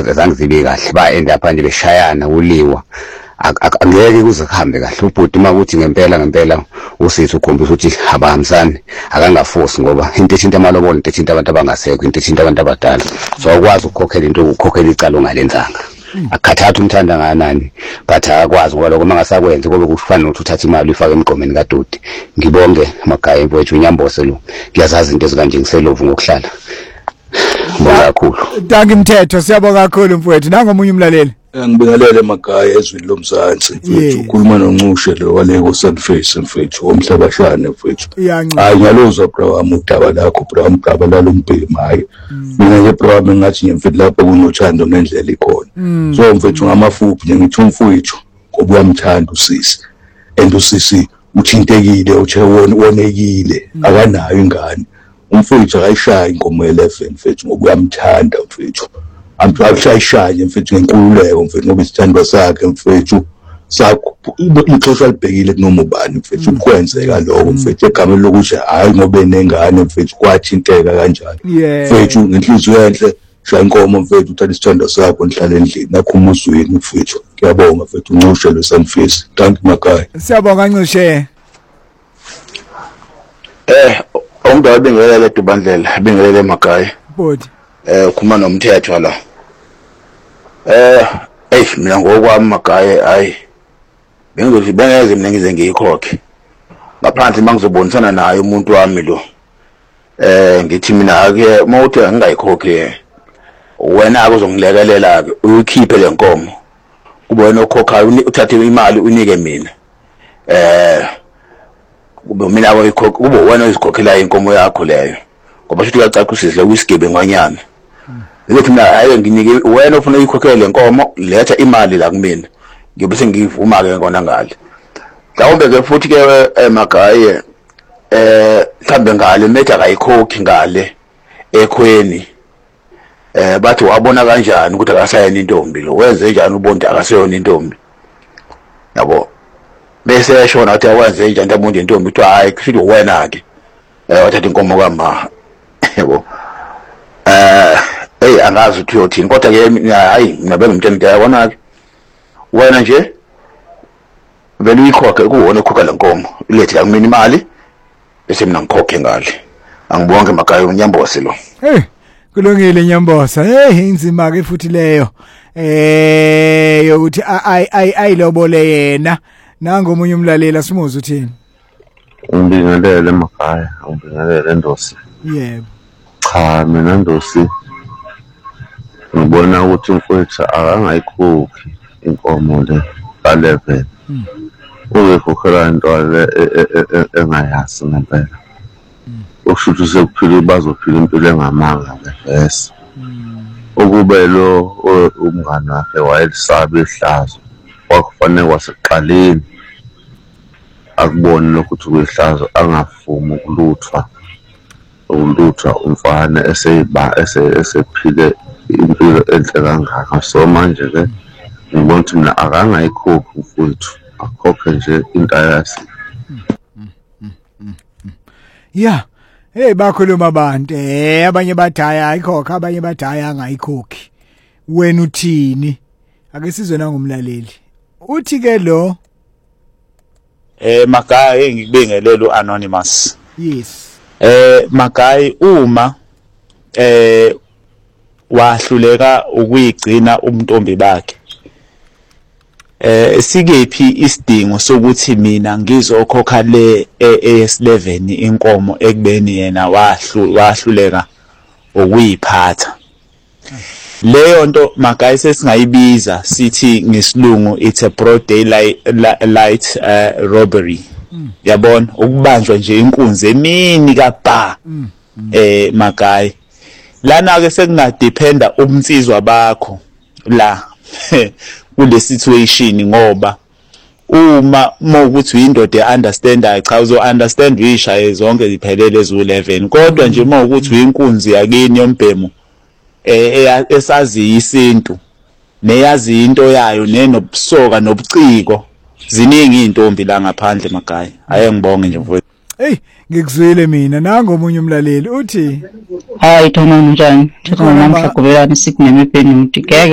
zange zibe kahle ba-enda pha nje beshayana uliwa angeke kuze kuhambe kahle ubhuti uma kuthi ngempela uSithi ukhombisa ukuthi abahambisani akangaforce ngoba into ethinta amalobolo into ethinta abantu abangasekho into ethinta abantu abadala so akwazi ukukhokhela into ukukhokhela icala ongalenzanga akhathatha umthanda nganani but akwazi ngoba lokho mangasakwenza kube kufana nokuthi uthatha imali uyifake emgqomeni kaDodi ngibonge Magaya mfowethu uNyambose lo ngiyazazi into ezikanje ngiselovu ngokuhlala kakhulu Danke Mthetho siyabonga kakhulu mfowethu nangomunye umlaleli ngibingelele Magaya ezweni lomzansi mfowethu ukhuluma noNcushe lo wale ko Sunface mfowethu omhlabashane mfowethu hayi ngiyalozwa bro udaba lakho bro umgaba lalombhemi hayi mina nje bro ngathi ngimfiti lapho kunothando ngendlela ikhona so mfowethu ngamafuphi nje ngithi umfowethu ngoba uyamthanda uSisi and uSisi uthintekile wonekile akanayo ingane umfowethu akayishaya inkomo 11 mfowethu ngoba uyamthanda mfowethu amshayishaye mfethu ngenkululeko mfethu ngoba isithandwa sakhe mfethu sakho ixoxa libhekile kunoma ubani mfethu ukwenzeka lokho mfethu egameni lokuthi hayi ngoba enengane mfethu kwathinteka kanjani mfethu ngenhliziyo enhle shaya inkomo mfethu uthatha isithandwa sakho nihlale endlini nakho umuzweni mfethu ngiyabonga mfethu Ncushe lo Sunface thank you Magaya siyabonga Ncushe umuntu obingelele Dubandlela bingelele Magaya bodi khuma noMthetho la mina ngokwami Magaya hayi bengeze mina ngize ngiyikhokhe ngaphansi mangizobonisana naye umuntu wami lo ngithi mina ake mawuthi angayikhokhe wena akuzongilekelela ke uyikhiphe lenkomo kube wena okhokhayo uthathe imali unike mina kube mina abayikhokha kube wena uzikhokhela inkomo yakho leyo ngoba futhi uyacacisile uyisigebe ngwanyana ukuthi mina hayi nginike wena ufuna uyikhokhele inkomo letha imali la kumina ngibe sengivuma ke ngona ngale mhlawumbe ke futhi ke Magaya mhlambe ngale metha akayikhokhi ngale ekhweni bathi wabona kanjani ukuthi akasayena intombi lo wenze njani ubonke akaseyona intombi yabo bese yashona ukuthi awenze njani ntamuntu intombi uthi hayi kusho wena ke wathatha inkomo kama yabo angazi ukuthi uyothini kodwa ke hayi mina bengimuntu ngiyabona ke wena nje vele uyikhokhe kuwona okhokha lenkomo ilethi la kumina imali bese mina ngikhokhe ngale angibonge Magaya uNyambose lo kulungile Nyambosa inzima ke futhi leyo yokuthi ayilobole yena nangomunye umlalela simuza uthini Ngibingelele Magaya ngibingelele Ndosi yebo cha mina Ndosi ngibona ukuthi mfowethu akangayikhokhi inkomo le ka11 uyekhokhela into le engayazi ngempela okushuthi sekuphila bazophila impilo engamanga ngevesi ukube lo umngane wakhe wayelisaba ihlazo kwakufanele kwasekuqaleni akubone lokuthi kuyihlazo angafumi ukuluthwa umfana esephile impilo enhle kangaka so manje ke ngibona ukuthi mina akangayikhokhi mfowethu akhokhe nje into ayasi bakhuluma abantu abanye bathi ayikhokha abanye bathi angayikhokhi wena uthini ake sizwe nangomlaleli uthi ke lo Magaya ngikubingelele uAnonymous yes Magaya uma wahluleka ukuyigcina umntombi bakhe sikephi isidingo sokuthi mina ngizokhokha le ES11 inkomo ekubeni yena wahluleka ukuyiphatha leyo nto Magaya sesingayibiza sithi ngesilungu it's a broad daylight robbery yabona ukubanjwa nje inkunzi emini kapha Magaya lana ke sekungadependa ubunsizwa bakho la kule situation ngoba uma ukuthi uyindoda eunderstandayo cha uzo understand uyishaye zonke ziphelele ezu11 kodwa nje uma ukuthi uyinkunzi yakini yombhemu esazi isintu neyazi into yayo nenobusoka nobuciko ziningi intombi la ngaphandle Magaya aye ngibonge nje mfowethu ngikuzwile mina nangomunye umlaleli uthi hayi Thoma njani Thoma namhla kubelana sikuneme penalty